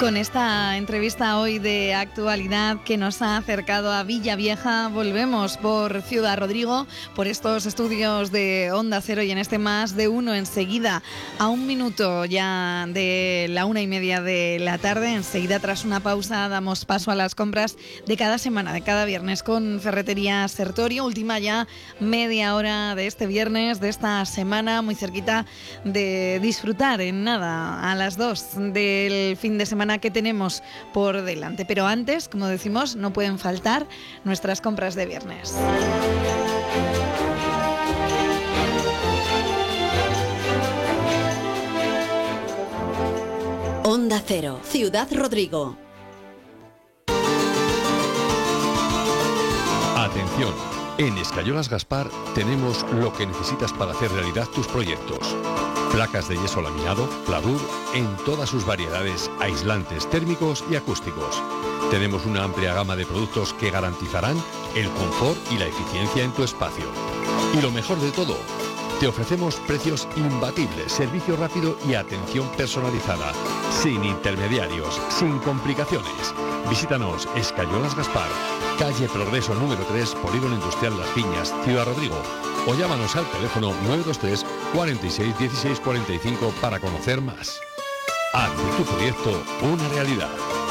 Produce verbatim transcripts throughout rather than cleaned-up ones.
Con esta entrevista hoy de actualidad que nos ha acercado a Villavieja, volvemos por Ciudad Rodrigo, por estos estudios de Onda Cero y en este Más de Uno enseguida, a un minuto ya de la una y media de la tarde. Enseguida, tras una pausa, damos paso a las compras de cada semana, de cada viernes con Ferretería Sertorio. Última ya media hora de este viernes, de esta semana, muy cerquita de disfrutar en nada a las dos del fin de semana que tenemos por delante. Pero antes, como decimos, no pueden faltar nuestras compras de viernes. Onda Cero, Ciudad Rodrigo. Atención, en Escayolas Gaspar tenemos lo que necesitas para hacer realidad tus proyectos. Placas de yeso laminado, Pladur, en todas sus variedades, aislantes térmicos y acústicos. Tenemos una amplia gama de productos que garantizarán el confort y la eficiencia en tu espacio. Y lo mejor de todo, te ofrecemos precios imbatibles, servicio rápido y atención personalizada, sin intermediarios, sin complicaciones. Visítanos, Escayolas Gaspar, calle Progreso número tres, Polígono Industrial Las Piñas, Ciudad Rodrigo. O llámanos al teléfono nueve dos tres, cuarenta y seis, dieciséis cuarenta y cinco para conocer más. Haz de tu proyecto una realidad.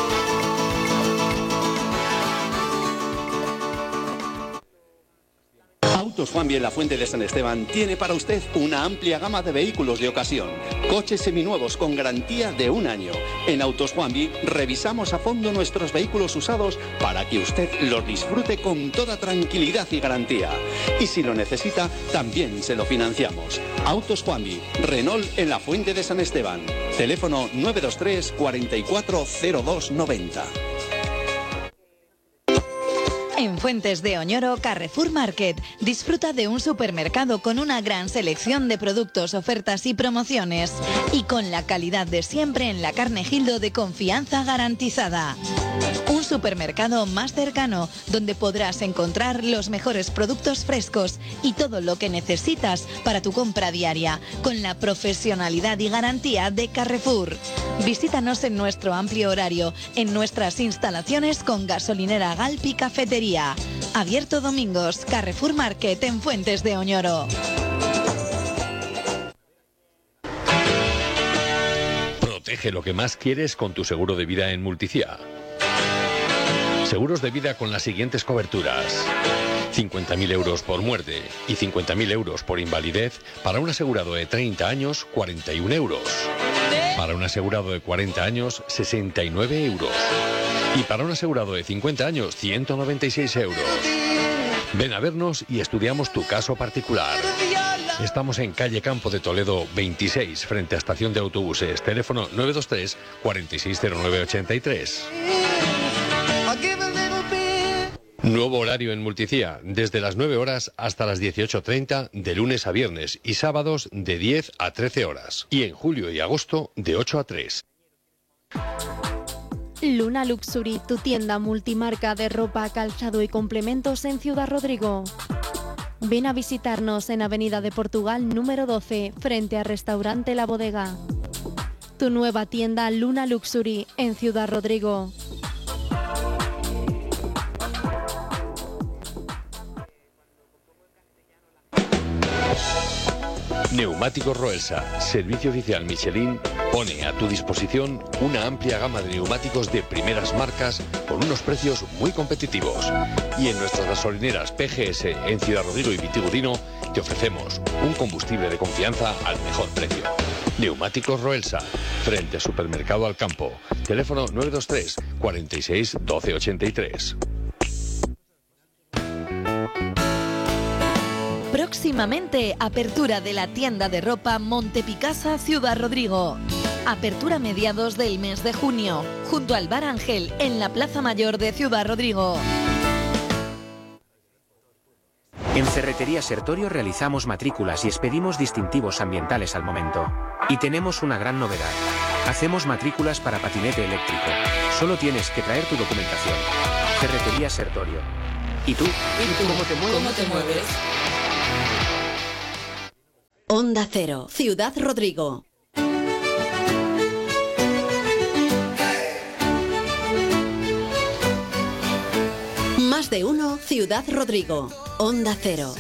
Autos Juanvi en la Fuente de San Esteban tiene para usted una amplia gama de vehículos de ocasión. Coches seminuevos con garantía de un año. En Autos Juanvi revisamos a fondo nuestros vehículos usados para que usted los disfrute con toda tranquilidad y garantía. Y si lo necesita, también se lo financiamos. Autos Juanvi, Renault en la Fuente de San Esteban. Teléfono nueve dos tres, cuarenta y cuatro, cero dos noventa. En Fuentes de Oñoro, Carrefour Market. Disfruta de un supermercado con una gran selección de productos, ofertas y promociones. Y con la calidad de siempre en la carne Gildo de confianza garantizada. Un supermercado más cercano, donde podrás encontrar los mejores productos frescos y todo lo que necesitas para tu compra diaria, con la profesionalidad y garantía de Carrefour. Visítanos en nuestro amplio horario, en nuestras instalaciones con gasolinera Galp y cafetería. Abierto domingos, Carrefour Market en Fuentes de Oñoro. Protege lo que más quieres con tu seguro de vida en Multicia. Seguros de vida con las siguientes coberturas: cincuenta mil euros por muerte y cincuenta mil euros por invalidez para un asegurado de treinta años, cuarenta y un euros. Para un asegurado de cuarenta años, sesenta y nueve euros. Y para un asegurado de cincuenta años, ciento noventa y seis euros. Ven a vernos y estudiamos tu caso particular. Estamos en calle Campo de Toledo veintiséis, frente a estación de autobuses. Teléfono nueve dos tres, cuarenta y seis cero nueve ochenta y tres. Nuevo horario en Multicia, desde las nueve horas hasta las dieciocho treinta, de lunes a viernes, y sábados de diez a trece horas. Y en julio y agosto de ocho a tres. Luna Luxury, tu tienda multimarca de ropa, calzado y complementos en Ciudad Rodrigo. Ven a visitarnos en Avenida de Portugal número doce, frente al restaurante La Bodega. Tu nueva tienda Luna Luxury en Ciudad Rodrigo. Neumáticos Roelsa, servicio oficial Michelin, pone a tu disposición una amplia gama de neumáticos de primeras marcas con unos precios muy competitivos. Y en nuestras gasolineras P G S en Ciudad Rodrigo y Vitigudino te ofrecemos un combustible de confianza al mejor precio. Neumáticos Roelsa, frente al Supermercado Alcampo. Teléfono nueve dos tres, cuarenta y seis, doce ochenta y tres. Próximamente, apertura de la tienda de ropa Montepicasa Ciudad Rodrigo. Apertura a mediados del mes de junio, junto al Bar Ángel, en la Plaza Mayor de Ciudad Rodrigo. En Ferretería Sertorio realizamos matrículas y expedimos distintivos ambientales al momento. Y tenemos una gran novedad. Hacemos matrículas para patinete eléctrico. Solo tienes que traer tu documentación. Ferretería Sertorio. ¿Y tú? ¿Y tú? ¿Cómo te mueves? ¿Cómo te mueves? Onda Cero, Ciudad Rodrigo. Ciudad Rodrigo, Onda Cero.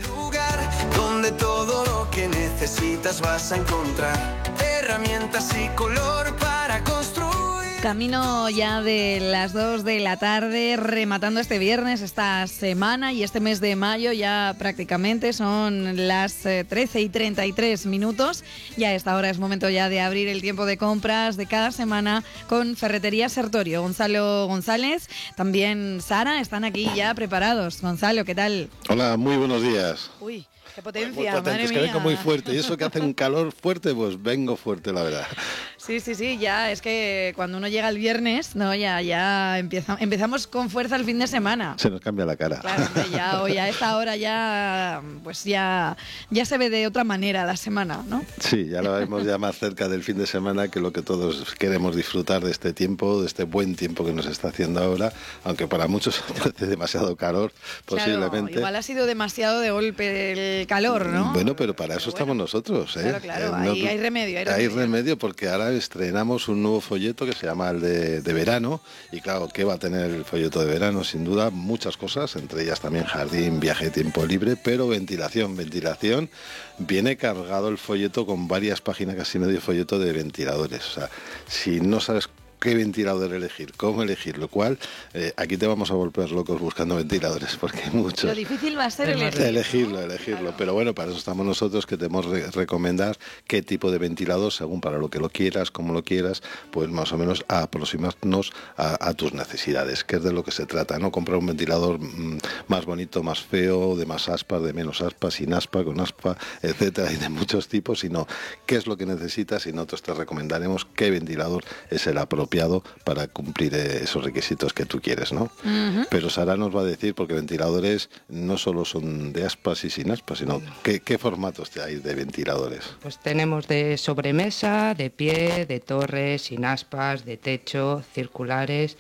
Donde todo lo que necesitas vas a encontrar herramientas y color para construir. Camino ya de las dos de la tarde, rematando este viernes, esta semana y este mes de mayo ya prácticamente son las eh, trece y treinta y tres minutos. Y a esta hora es momento ya de abrir el tiempo de compras de cada semana con Ferretería Sertorio. Gonzalo González, también Sara, están aquí ya preparados. Gonzalo, ¿qué tal? Hola, muy buenos días. Uy, qué potencia, muy potente, madre es que mía. vengo muy fuerte. Y eso que hace un calor fuerte, pues vengo fuerte, la verdad. Sí, sí, sí, ya es que cuando uno llega el viernes, no, ya, ya empieza, empezamos con fuerza el fin de semana. Se nos cambia la cara. Claro, ya hoy a esta hora ya, pues ya, ya se ve de otra manera la semana, ¿no? Sí, ya lo vemos ya más cerca del fin de semana, que lo que todos queremos disfrutar de este tiempo, de este buen tiempo que nos está haciendo ahora, aunque para muchos parece demasiado calor, posiblemente. Claro, igual ha sido demasiado de golpe el calor, ¿no? Bueno, pero para eso pero estamos bueno, nosotros, ¿eh? Claro, claro, eh, no, hay, hay remedio, hay remedio. Hay remedio porque ahora estrenamos un nuevo folleto que se llama el de, de verano, y claro, ¿qué va a tener el folleto de verano? Sin duda muchas cosas, entre ellas también jardín, viaje, tiempo libre, pero ventilación, ventilación, viene cargado el folleto con varias páginas, casi medio folleto de ventiladores. O sea, si no sabes qué ventilador elegir, cómo elegir, lo cual eh, aquí te vamos a volver locos buscando ventiladores, porque hay muchos. Lo difícil va a ser elegir. Elegirlo, elegirlo. Claro. Pero bueno, para eso estamos nosotros, que te hemos re recomendar qué tipo de ventilador, según para lo que lo quieras, como lo quieras, pues más o menos a aproximarnos a, a tus necesidades, que es de lo que se trata, no comprar un ventilador mmm, más bonito, más feo, de más aspas, de menos aspas, sin aspa, con aspa, etcétera, y de muchos tipos, sino qué es lo que necesitas, y nosotros te recomendaremos qué ventilador es el apropiado para cumplir esos requisitos que tú quieres, ¿no? Uh-huh. Pero Sara nos va a decir, porque ventiladores no solo son de aspas y sin aspas, sino ¿qué, qué formatos hay de ventiladores? Pues tenemos de sobremesa, de pie, de torre, sin aspas, de techo, circulares,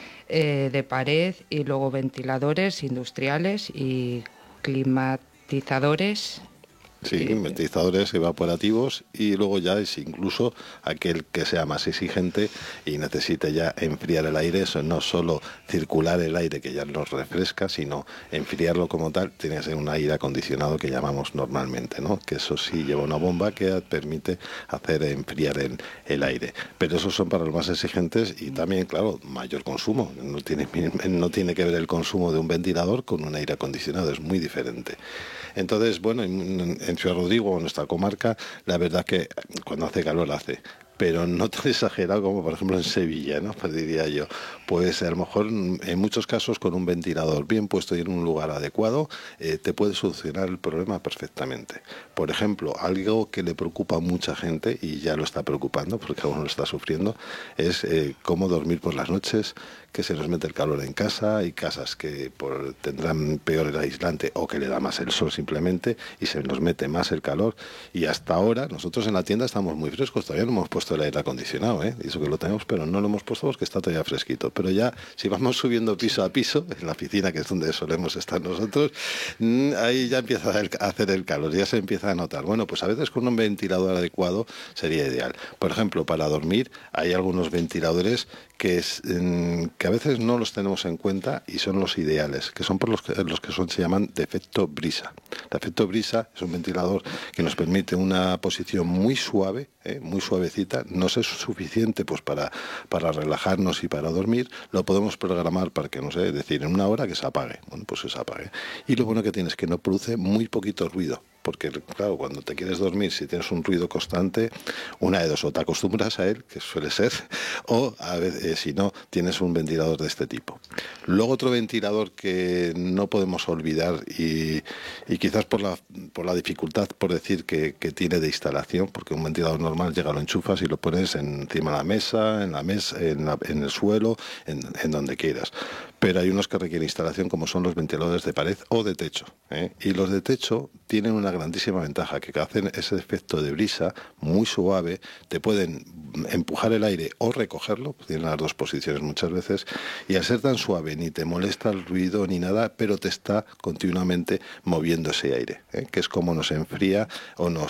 eh, de pared, y luego ventiladores industriales y climatizadores. Sí, ventiladores evaporativos, y luego ya es incluso aquel que sea más exigente y necesite ya enfriar el aire. Eso no solo circular el aire, que ya nos refresca, sino enfriarlo como tal. Tiene que ser un aire acondicionado, que llamamos normalmente, ¿no? Que eso sí lleva una bomba que permite hacer enfriar el, el aire. Pero esos son para los más exigentes, y también, claro, mayor consumo. No tiene, no tiene que ver el consumo de un ventilador con un aire acondicionado, es muy diferente. Entonces, bueno, en, en Ciudad Rodrigo, en nuestra comarca, la verdad que cuando hace calor hace, pero no tan exagerado como por ejemplo en Sevilla, ¿no? Pues diría yo, pues a lo mejor en muchos casos con un ventilador bien puesto y en un lugar adecuado eh, te puede solucionar el problema perfectamente. Por ejemplo, algo que le preocupa a mucha gente, y ya lo está preocupando porque aún lo está sufriendo, es eh, cómo dormir por las noches, que se nos mete el calor en casa. Hay casas que por, tendrán peor el aislante, o que le da más el sol simplemente y se nos mete más el calor, y hasta ahora nosotros en la tienda estamos muy frescos, todavía no hemos puesto el aire acondicionado, ¿eh? Y eso que lo tenemos, pero no lo hemos puesto porque está todavía fresquito. Pero ya, si vamos subiendo piso a piso, en la oficina, que es donde solemos estar nosotros, ahí ya empieza a hacer el calor, ya se empieza a notar. Bueno, pues a veces con un ventilador adecuado sería ideal. Por ejemplo, para dormir hay algunos ventiladores que, es, que a veces no los tenemos en cuenta, y son los ideales, que son por los que, los que son, se llaman de efecto brisa. El efecto brisa es un ventilador que nos permite una posición muy suave, ¿eh? muy suavecita. No es suficiente pues para, para relajarnos y para dormir. Lo podemos programar para que, no sé, decir en una hora que se apague. Bueno, pues que se apague. Y lo bueno que tiene es que no produce muy poquito ruido. Porque, claro, cuando te quieres dormir, si tienes un ruido constante, una de dos, o te acostumbras a él, que suele ser, o a veces, eh, si no, tienes un ventilador de este tipo. Luego otro ventilador que no podemos olvidar, y, y quizás por la, por la dificultad, por decir, que, que tiene de instalación, porque un ventilador normal llega, lo enchufas y lo pones encima de la mesa, en la mesa, en, la, en el suelo, en, en donde quieras. Pero hay unos que requieren instalación, como son los ventiladores de pared o de techo, ¿eh? Y los de techo tienen una grandísima ventaja, que hacen ese efecto de brisa muy suave, te pueden empujar el aire o recogerlo, tienen las dos posiciones muchas veces, y al ser tan suave ni te molesta el ruido ni nada, pero te está continuamente moviendo ese aire, ¿eh? Que es como nos enfría o nos